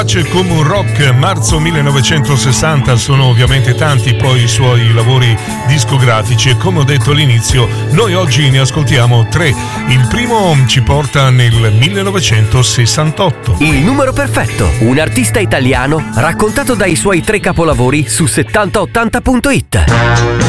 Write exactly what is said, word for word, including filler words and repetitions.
C'è come un rock, marzo millenovecentosessanta, sono ovviamente tanti poi i suoi lavori discografici e come ho detto all'inizio noi oggi ne ascoltiamo tre. Il primo ci porta nel millenovecentosessantotto. Il numero perfetto, un artista italiano raccontato dai suoi tre capolavori su settanta ottanta punto it.